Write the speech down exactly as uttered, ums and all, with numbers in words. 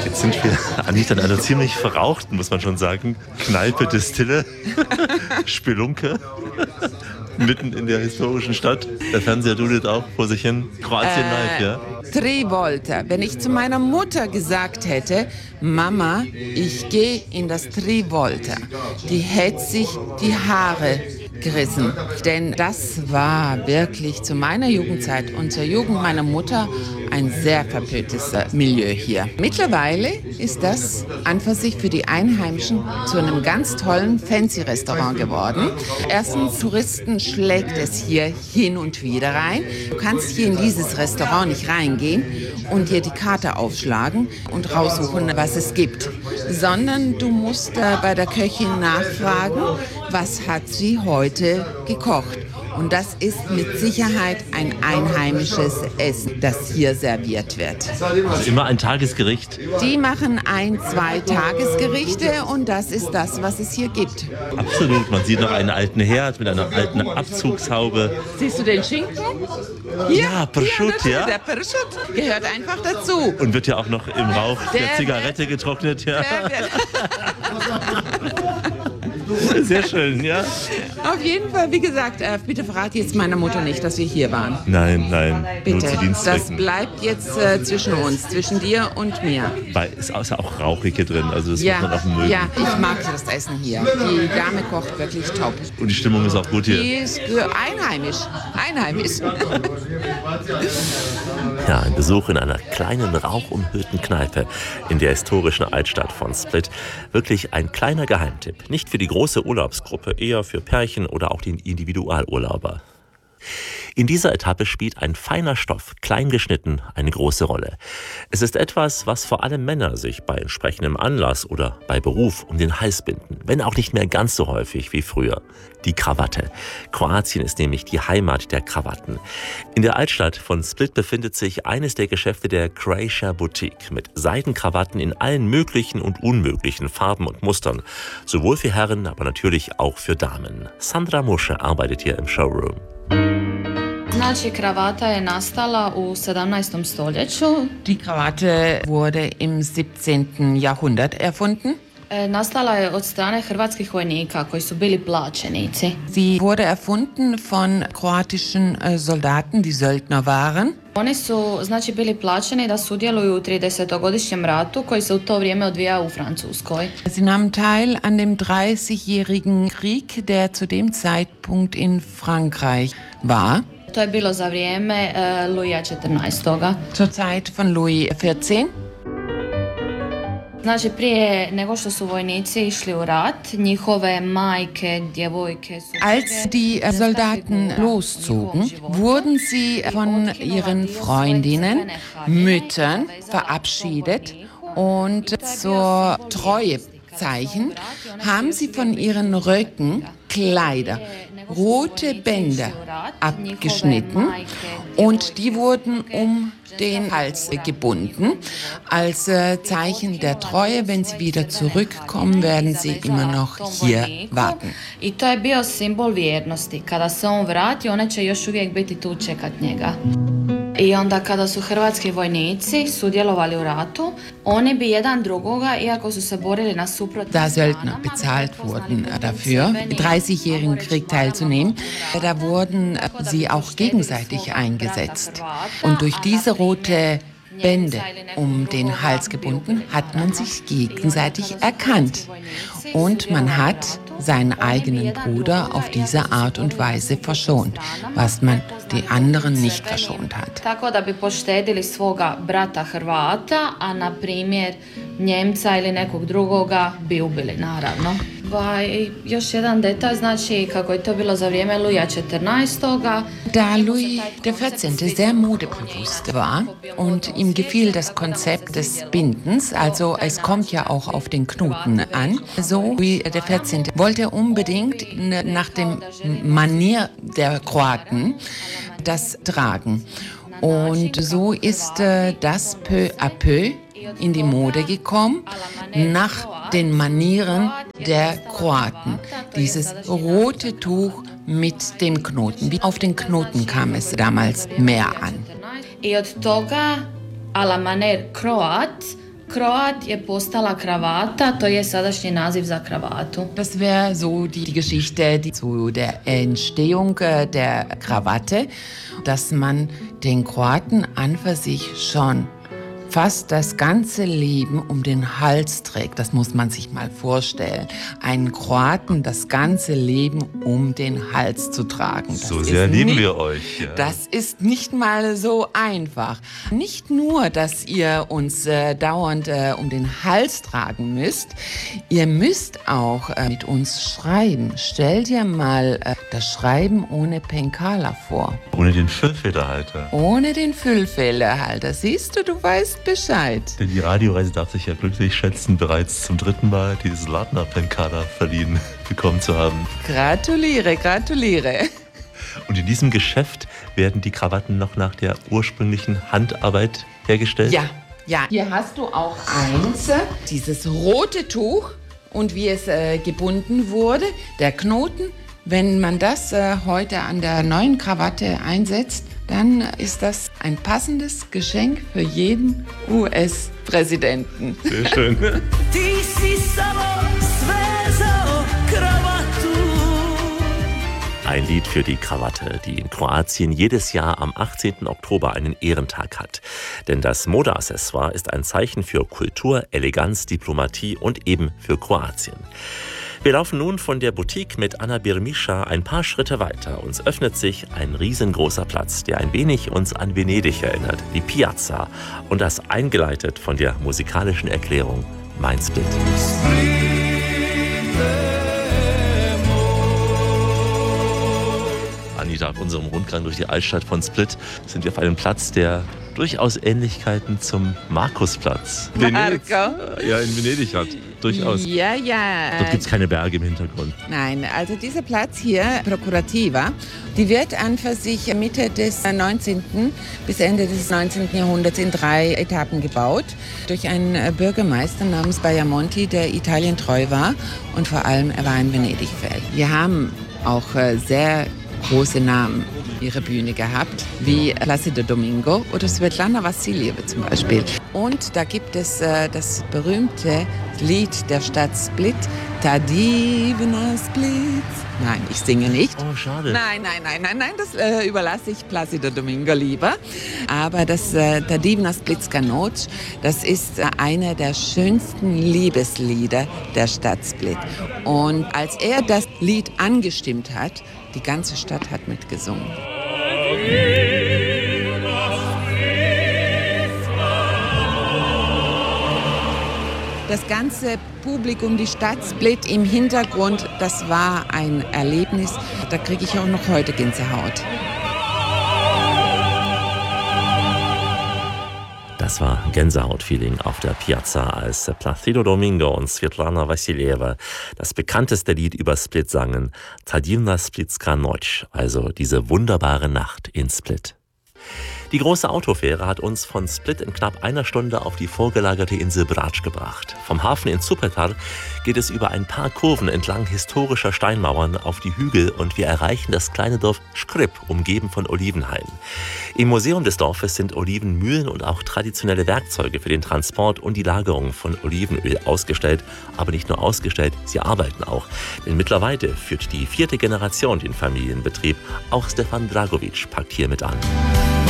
Jetzt sind wir eigentlich an einer ziemlich verrauchten, muss man schon sagen, Kneipe Distille, Spelunke, mitten in der historischen Stadt. Der Fernseher dudelt auch vor sich hin. Kroatien äh, live, ja? Tri Volta. Wenn ich zu meiner Mutter gesagt hätte, Mama, ich gehe in das Tri Volta, die hätte sich die Haare gerissen. Denn das war wirklich zu meiner Jugendzeit und zur Jugend meiner Mutter ein sehr verpöntes Milieu hier. Mittlerweile ist das an für sich für die Einheimischen zu einem ganz tollen Fancy-Restaurant geworden. Erstens, Touristen schlägt es hier hin und wieder rein. Du kannst hier in dieses Restaurant nicht reingehen und dir die Karte aufschlagen und raussuchen, was es gibt, sondern du musst äh, bei der Köchin nachfragen, was hat sie heute gekocht. Und das ist mit Sicherheit ein einheimisches Essen, das hier serviert wird. Also immer ein Tagesgericht? Die machen ein, zwei Tagesgerichte und das ist das, was es hier gibt. Absolut. Man sieht noch einen alten Herd mit einer alten Abzugshaube. Siehst du den Schinken? Hier? Ja, Prosciutto, Hier, ja. Der Prosciutto gehört einfach dazu. Und wird ja auch noch im Rauch der, der Zigarette wird, getrocknet. Ja. Der Sehr schön, ja. Auf jeden Fall, wie gesagt, äh, bitte verrat jetzt meiner Mutter nicht, dass wir hier waren. Nein, nein, bitte. Nur zu Dienstzwecken. Das bleibt jetzt äh, zwischen uns, zwischen dir und mir. Weil es ist ja auch rauchig hier drin, also das ja, muss man auch mögen. Ja, ich mag das Essen hier. Die Dame kocht wirklich top. Und die Stimmung ist auch gut hier. Die ist einheimisch, einheimisch. Ja, ein Besuch in einer kleinen, rauchumhüllten Kneipe in der historischen Altstadt von Split. Wirklich ein kleiner Geheimtipp. Nicht für die große Urlaubsgruppe, eher für Pärchen oder auch den Individualurlauber. In dieser Etappe spielt ein feiner Stoff, klein geschnitten, eine große Rolle. Es ist etwas, was vor allem Männer sich bei entsprechendem Anlass oder bei Beruf um den Hals binden, wenn auch nicht mehr ganz so häufig wie früher. Die Krawatte. Kroatien ist nämlich die Heimat der Krawatten. In der Altstadt von Split befindet sich eines der Geschäfte der Croatia Boutique mit Seidenkrawatten in allen möglichen und unmöglichen Farben und Mustern. Sowohl für Herren, aber natürlich auch für Damen. Sandra Musche arbeitet hier im Showroom. Znači, kravata je nastala u sedamnaestom stoljeću. Die Krawatte wurde im siebzehnten Jahrhundert erfunden. E, nastala je od strane hrvatskih vojnika koji su bili plaćenici. Sie wurde erfunden von kroatischen Soldaten, die Söldner waren. Oni su znači bili plaćeni da sudjeluju u tridesetogodišnjem ratu koji se u to vrijeme odvijao u Francuskoj. Sie nahmen teil an dem dreißigjährigen Krieg, der zu dem Zeitpunkt in Frankreich war. To je bilo za vrijeme uh, Luija četrnaestoga. Zur Zeit von Louis vierzehn. Znači, prije nego što su vojnici išli u rat, njihove majke, djevojke su... Als die Soldaten loszogen, wurden sie von ihren Freundinnen, Müttern verabschiedet und zur Treuezeichen haben sie von ihren Röcken Kleider, rote Bänder abgeschnitten und die wurden um den Hals gebunden. Als äh, Zeichen der Treue, wenn sie wieder zurückkommen, werden sie immer noch hier warten. I to je bio simbol vjernosti. Kada se on vrati, one će još uvijek biti tu čekat njega. I onda kada su hrvatski vojnici sudjelovali u ratu, oni bi jedan drugoga, iako su se borili na suprotnim Da Söldner bezahlt wurden dafür, im dreißigjährigen Krieg teilzunehmen, da wurden sie auch gegenseitig eingesetzt. Und durch diese rote Bände um den Hals gebunden, hat man sich gegenseitig erkannt. Und man hat seinen eigenen Bruder auf diese Art und Weise verschont, was man die anderen nicht verschont hat. Tako da bi poštedili svoga brata Hrvata, a na primjer Njemca ili nekog drugoga bi ubili, naravno. Pa još jedan detalj, znači kako je to bilo za vrijeme Luija četrnaestoga. Da Louis der vierzehnte sehr modebewusst war und ihm gefiel das Konzept des Bindens, also es kommt ja auch auf den Knoten an, so Louis der vierzehnte wollte unbedingt nach dem Manier der Kroaten das tragen. Und so ist äh, das peu à peu in die Mode gekommen, nach den Manieren der Kroaten. Dieses rote Tuch mit dem Knoten. Wie auf den Knoten kam es damals mehr an. I od toga, a la maner Kroat, Kroat je postala kravata, to je sadašnji naziv za kravatu. Das wäre so die, die Geschichte die zu der Entstehung äh, der Krawatte, dass man den Kroaten an für sich schon fast das ganze Leben um den Hals trägt. Das muss man sich mal vorstellen. Einen Kroaten das ganze Leben um den Hals zu tragen. Das so sehr lieben nicht, wir euch. Ja. Das ist nicht mal so einfach. Nicht nur, dass ihr uns äh, dauernd äh, um den Hals tragen müsst, ihr müsst auch äh, mit uns schreiben. Stell dir mal äh, das Schreiben ohne Penkala vor. Ohne den Füllfederhalter. Ohne den Füllfederhalter. Siehst du, du weißt Bescheid. Denn die Radioreise darf sich ja glücklich schätzen, bereits zum dritten Mal dieses Ladner Penkala verliehen bekommen zu haben. Gratuliere, gratuliere. Und in diesem Geschäft werden die Krawatten noch nach der ursprünglichen Handarbeit hergestellt? Ja, ja. Hier hast du auch eins, dieses rote Tuch und wie es äh, gebunden wurde, der Knoten. Wenn man das äh, heute an der neuen Krawatte einsetzt, dann ist das ein passendes Geschenk für jeden U S-Präsidenten. Sehr schön. Ein Lied für die Krawatte, die in Kroatien jedes Jahr am achtzehnten Oktober einen Ehrentag hat. Denn das Modeaccessoire ist ein Zeichen für Kultur, Eleganz, Diplomatie und eben für Kroatien. Wir laufen nun von der Boutique mit Anna Birmischa ein paar Schritte weiter. Uns öffnet sich ein riesengroßer Platz, der ein wenig uns an Venedig erinnert, die Piazza. Und das eingeleitet von der musikalischen Erklärung Mein Split. Anita, auf unserem Rundgang durch die Altstadt von Split sind wir auf einem Platz, der durchaus Ähnlichkeiten zum Markusplatz Marco? Ja, in Venedig hat. Durchaus. Ja, ja. Dort gibt es keine Berge im Hintergrund. Nein, also dieser Platz hier, Procurativa, die wird an für sich Mitte des neunzehnten bis Ende des neunzehnten Jahrhunderts in drei Etappen gebaut. Durch einen Bürgermeister namens Bajamonti, der Italien treu war und vor allem er war in Venedig-Fan. Wir haben auch sehr große Namen ihre Bühne gehabt, wie Placido Domingo oder Svetlana Vassiljeva zum Beispiel. Und da gibt es äh, das berühmte Lied der Stadt Split, Ta divna Split. Nein, ich singe nicht. Oh, schade. Nein, nein, nein, nein, nein, das äh, überlasse ich Placido Domingo lieber. Aber das äh, Ta divna Splitska Noc, das ist äh, einer der schönsten Liebeslieder der Stadt Split. Und als er das Lied angestimmt hat, die ganze Stadt hat mitgesungen. Das ganze Publikum, die Stadt Split im Hintergrund, das war ein Erlebnis. Da kriege ich auch noch heute Gänsehaut. Das war Gänsehaut-Feeling auf der Piazza, als Placido Domingo und Svetlana Vassiljeva das bekannteste Lied über Split sangen, Ta divna Splitska Noc, also diese wunderbare Nacht in Split. Die große Autofähre hat uns von Split in knapp einer Stunde auf die vorgelagerte Insel Brač gebracht. Vom Hafen in Supetar geht es über ein paar Kurven entlang historischer Steinmauern auf die Hügel und wir erreichen das kleine Dorf Škrip, umgeben von Olivenhainen. Im Museum des Dorfes sind Olivenmühlen und auch traditionelle Werkzeuge für den Transport und die Lagerung von Olivenöl ausgestellt. Aber nicht nur ausgestellt, sie arbeiten auch. Denn mittlerweile führt die vierte Generation den Familienbetrieb. Auch Stefan Dragovic packt hier mit an.